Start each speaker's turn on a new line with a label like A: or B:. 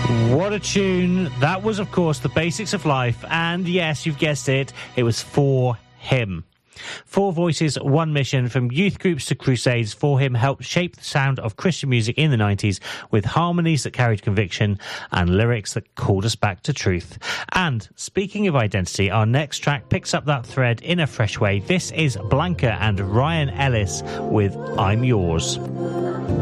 A: What a tune. That was, of course, The Basics of Life. And yes, you've guessed it, it was For Him. 4 voices, 1 mission. From youth groups to crusades, For Him helped shape the sound of Christian music in the 90s with harmonies that carried conviction and lyrics that called us back to truth. And speaking of identity, our next track picks up that thread in a fresh way. This is Blanca and Ryan Ellis with I'm Yours.